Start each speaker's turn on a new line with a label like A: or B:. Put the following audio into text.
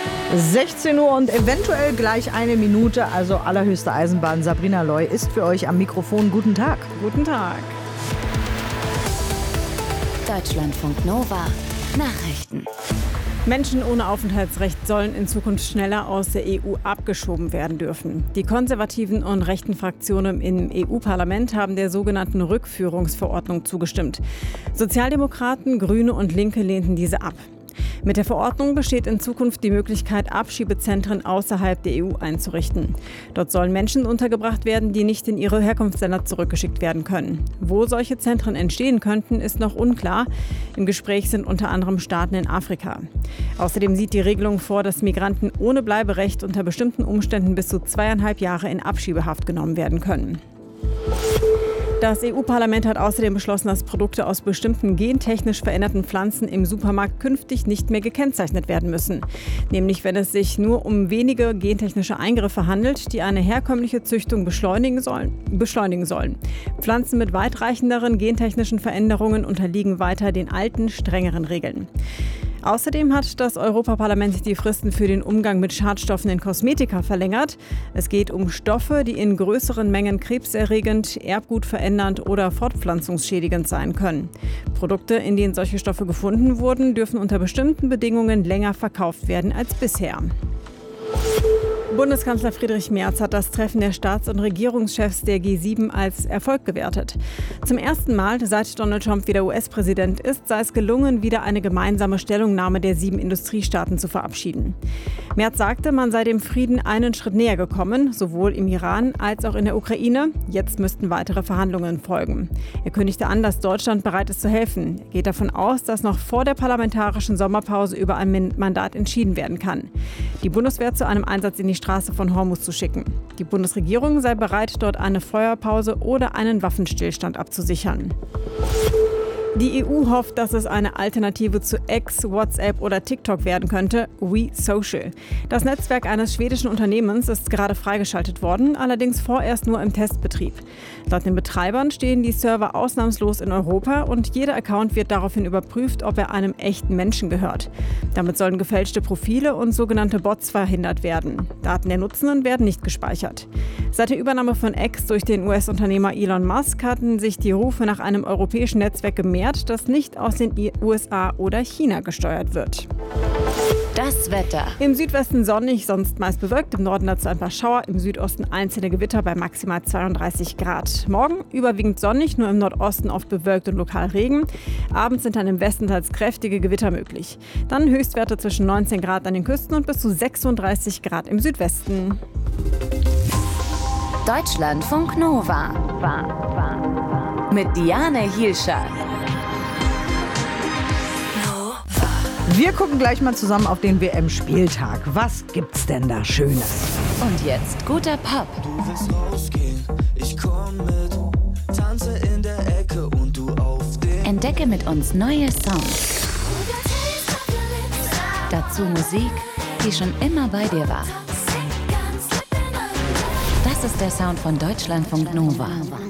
A: 16 Uhr und eventuell gleich eine Minute, also allerhöchste Eisenbahn. Sabrina Loy ist für euch am Mikrofon. Guten Tag.
B: Guten Tag.
C: Deutschlandfunk Nova. Nachrichten.
B: Menschen ohne Aufenthaltsrecht sollen in Zukunft schneller aus der EU abgeschoben werden dürfen. Die konservativen und rechten Fraktionen im EU-Parlament haben der sogenannten Rückführungsverordnung zugestimmt. Sozialdemokraten, Grüne und Linke lehnten diese ab. Mit der Verordnung besteht in Zukunft die Möglichkeit, Abschiebezentren außerhalb der EU einzurichten. Dort sollen Menschen untergebracht werden, die nicht in ihre Herkunftsländer zurückgeschickt werden können. Wo solche Zentren entstehen könnten, ist noch unklar. Im Gespräch sind unter anderem Staaten in Afrika. Außerdem sieht die Regelung vor, dass Migranten ohne Bleiberecht unter bestimmten Umständen bis zu 2,5 Jahre in Abschiebehaft genommen werden können. Das EU-Parlament hat außerdem beschlossen, dass Produkte aus bestimmten gentechnisch veränderten Pflanzen im Supermarkt künftig nicht mehr gekennzeichnet werden müssen. Nämlich, wenn es sich nur um wenige gentechnische Eingriffe handelt, die eine herkömmliche Züchtung beschleunigen sollen. Pflanzen mit weitreichenderen gentechnischen Veränderungen unterliegen weiter den alten, strengeren Regeln. Außerdem hat das Europaparlament die Fristen für den Umgang mit Schadstoffen in Kosmetika verlängert. Es geht um Stoffe, die in größeren Mengen krebserregend, erbgutverändernd oder fortpflanzungsschädigend sein können. Produkte, in denen solche Stoffe gefunden wurden, dürfen unter bestimmten Bedingungen länger verkauft werden als bisher. Bundeskanzler Friedrich Merz hat das Treffen der Staats- und Regierungschefs der G7 als Erfolg gewertet. Zum ersten Mal, seit Donald Trump wieder US-Präsident ist, sei es gelungen, wieder eine gemeinsame Stellungnahme der 7 Industriestaaten zu verabschieden. Merz sagte, man sei dem Frieden einen Schritt näher gekommen, sowohl im Iran als auch in der Ukraine. Jetzt müssten weitere Verhandlungen folgen. Er kündigte an, dass Deutschland bereit ist zu helfen. Er geht davon aus, dass noch vor der parlamentarischen Sommerpause über ein Mandat entschieden werden kann. Die Bundeswehr zu einem Einsatz in die Straße von Hormuz zu schicken. Die Bundesregierung sei bereit, dort eine Feuerpause oder einen Waffenstillstand abzusichern. Die EU hofft, dass es eine Alternative zu X, WhatsApp oder TikTok werden könnte, WeSocial. Das Netzwerk eines schwedischen Unternehmens ist gerade freigeschaltet worden, allerdings vorerst nur im Testbetrieb. Laut den Betreibern stehen die Server ausnahmslos in Europa und jeder Account wird daraufhin überprüft, ob er einem echten Menschen gehört. Damit sollen gefälschte Profile und sogenannte Bots verhindert werden. Daten der Nutzenden werden nicht gespeichert. Seit der Übernahme von X durch den US-Unternehmer Elon Musk hatten sich die Rufe nach einem europäischen Netzwerk gemehrt, das nicht aus den USA oder China gesteuert wird.
C: Das Wetter.
B: Im Südwesten sonnig, sonst meist bewölkt. Im Norden dazu ein paar Schauer, im Südosten einzelne Gewitter bei maximal 32 Grad. Morgen überwiegend sonnig, nur im Nordosten oft bewölkt und lokal Regen. Abends sind dann im Westen teils kräftige Gewitter möglich. Dann Höchstwerte zwischen 19 Grad an den Küsten und bis zu 36 Grad im Südwesten.
C: Deutschlandfunk Nova. Mit Diane Hielscher.
A: Wir gucken gleich mal zusammen auf den WM-Spieltag. Was gibt's denn da Schönes?
C: Und jetzt guter Pop.
D: Du willst rausgehen, ich komm mit. Tanze in der Ecke und du auf dem.
C: Entdecke mit uns neue Songs. Dazu Musik, die schon immer bei dir war. Das ist der Sound von Deutschlandfunk Nova.